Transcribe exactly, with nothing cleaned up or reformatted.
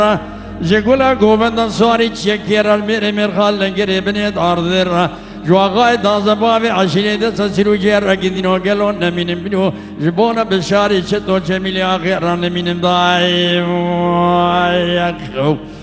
جگولا گوبندان سواری چیکیر المیر مرخال لنگری بنید آردر جواقای دازبابی عشیره دست سیرو جیر رکیدینو گلو نمینم بینو جبونا بشاری چطور چه میلی آخیران نمینم دای